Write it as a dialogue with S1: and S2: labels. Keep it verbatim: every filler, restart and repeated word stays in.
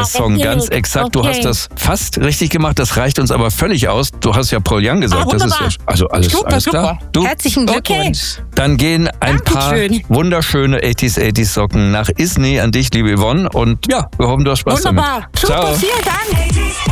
S1: der Song.
S2: okay.
S1: Ganz exakt. Du
S2: Okay.
S1: hast das fast richtig gemacht. Das reicht uns aber völlig aus. Du hast ja Paul Young gesagt.
S2: Ah,
S1: das ist ja,
S2: wunderbar.
S1: also alles,
S3: Super,
S1: alles klar.
S3: super.
S1: Du,
S3: Herzlichen Glückwunsch.
S1: dann gehen ein paar
S2: Dankeschön.
S1: wunderschöne achtziger achtziger Socken nach Isny an dich, liebe Yvonne. Und ja, wir hoffen, du hast Spaß
S2: Wunderbar.
S1: damit.
S2: Super,
S1: Ciao.
S2: vielen Dank.